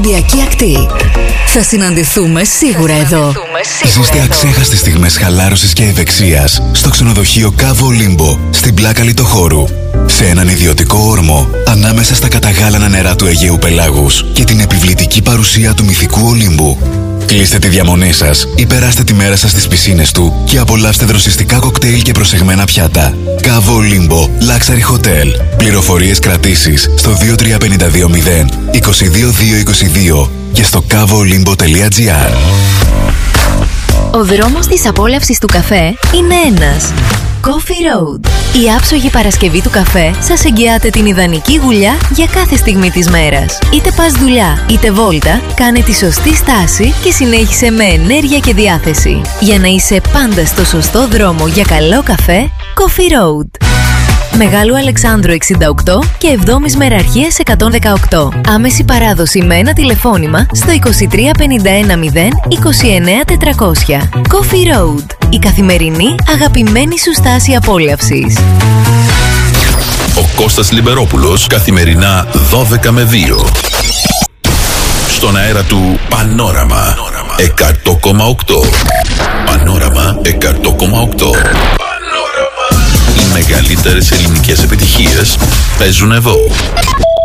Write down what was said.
Διακή ακτή. Θα συναντηθούμε σίγουρα εδώ. Ζήστε αξέχαστες στιγμές χαλάρωσης και ευεξίας στο ξενοδοχείο Κάβο Ολύμπο στην πλάκα Λιτοχώρου. Σε έναν ιδιωτικό όρμο ανάμεσα στα καταγάλανα νερά του Αιγαίου Πελάγους και την επιβλητική παρουσία του μυθικού Ολύμπου. Κλείστε τη διαμονή σας ή περάστε τη μέρα σας στις πισίνες του και απολαύστε δροσιστικά κοκτέιλ και προσεγμένα πιάτα. Κάβο Ολύμπο Luxury Hotel. Πληροφορίες κρατήσεις στο 23520 22222 και στο kavoolimbo.gr. Ο δρόμος της απόλαυσης του καφέ είναι ένας. Coffee Road. Η άψογη Παρασκευή του καφέ σας εγγυάται την ιδανική γουλιά για κάθε στιγμή της μέρας. Είτε πας δουλειά, είτε βόλτα, κάνε τη σωστή στάση και συνέχισε με ενέργεια και διάθεση. Για να είσαι πάντα στο σωστό δρόμο για καλό καφέ, Coffee Road. Μεγάλου Αλεξάνδρου 68 και 7ης Μεραρχίας 118. Άμεση παράδοση με ένα τηλεφώνημα στο 23 51 0 29 400. Coffee Road. Η καθημερινή αγαπημένη σου στάση απόλαυσης. Ο Κώστας Λιμπερόπουλος, καθημερινά 12 με 2. Στον αέρα του Πανόραμα 100,8. Πανόραμα 100,8. Οι μεγαλύτερες ελληνικές επιτυχίες παίζουν εδώ.